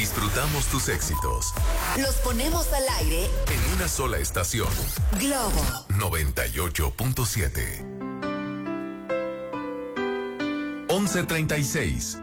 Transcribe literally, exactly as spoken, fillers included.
Disfrutamos tus éxitos. Los ponemos al aire en una sola estación. Globo noventa y ocho punto siete. once treinta y seis.